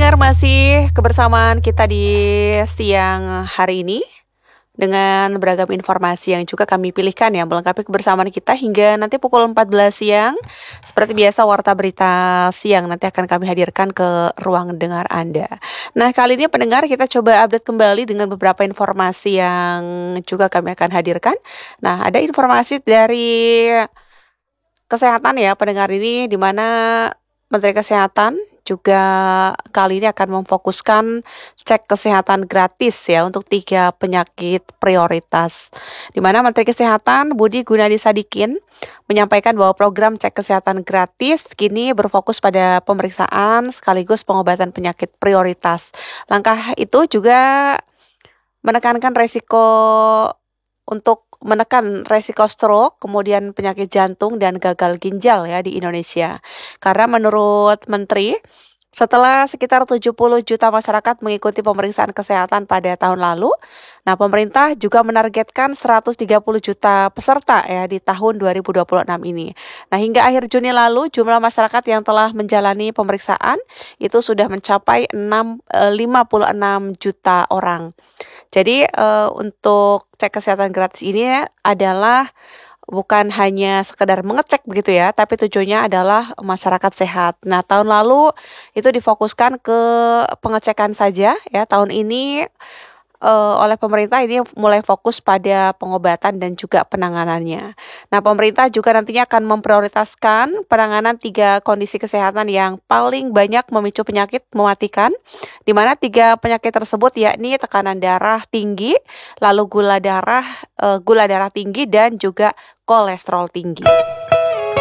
pendengar, masih kebersamaan kita di siang hari ini dengan beragam informasi yang juga kami pilihkan ya melengkapi kebersamaan kita hingga nanti pukul 14 siang. Seperti biasa, warta berita siang nanti akan kami hadirkan ke ruang dengar Anda. Nah, kali ini pendengar, kita coba update kembali dengan beberapa informasi yang juga kami akan hadirkan. Nah, ada informasi dari kesehatan ya pendengar ini, di mana Menteri Kesehatan juga kali ini akan memfokuskan cek kesehatan gratis ya untuk 3 penyakit prioritas. Di mana Menteri Kesehatan Budi Gunadi Sadikin menyampaikan bahwa program cek kesehatan gratis kini berfokus pada pemeriksaan sekaligus pengobatan penyakit prioritas. Langkah itu juga menekankan resiko stroke, kemudian penyakit jantung dan gagal ginjal ya di Indonesia. Karena menurut Menteri, setelah sekitar 70 juta masyarakat mengikuti pemeriksaan kesehatan pada tahun lalu, nah pemerintah juga menargetkan 130 juta peserta ya di tahun 2026 ini. Nah, hingga akhir Juni lalu jumlah masyarakat yang telah menjalani pemeriksaan itu sudah mencapai 56 juta orang. Jadi untuk cek kesehatan gratis ini adalah bukan hanya sekedar mengecek begitu ya, tapi tujuannya adalah masyarakat sehat. Nah, tahun lalu itu difokuskan ke pengecekan saja ya. Tahun ini oleh pemerintah ini mulai fokus pada pengobatan dan juga penanganannya. Nah, pemerintah juga nantinya akan memprioritaskan penanganan 3 kondisi kesehatan yang paling banyak memicu penyakit mematikan, di mana 3 penyakit tersebut yakni tekanan darah tinggi, lalu gula darah tinggi dan juga kolesterol tinggi.